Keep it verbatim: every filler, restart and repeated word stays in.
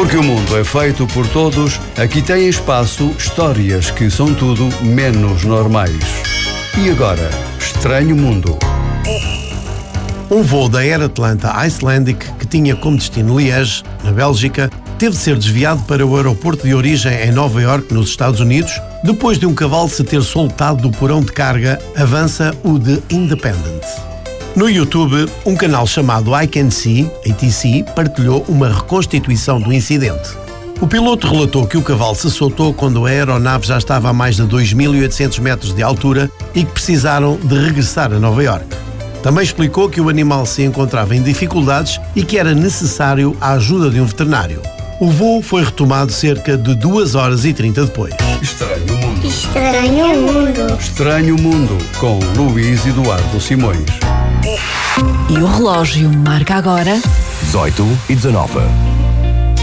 Porque o mundo é feito por todos, aqui tem espaço histórias que são tudo menos normais. E agora, Estranho Mundo. Um voo da Air Atlanta Icelandic, que tinha como destino Liège, na Bélgica, teve de ser desviado para o aeroporto de origem em Nova Iorque, nos Estados Unidos, depois de um cavalo se ter soltado do porão de carga, avança o The Independent. No YouTube, um canal chamado I Can See, A T C, partilhou uma reconstituição do incidente. O piloto relatou que o cavalo se soltou quando a aeronave já estava a mais de dois mil e oitocentos metros de altura e que precisaram de regressar a Nova Iorque. Também explicou que o animal se encontrava em dificuldades e que era necessário a ajuda de um veterinário. O voo foi retomado cerca de duas horas e trinta depois. Estranho Mundo. Estranho Mundo. Estranho Mundo, com Luís Eduardo Simões. E o relógio marca agora dezoito e dezanove.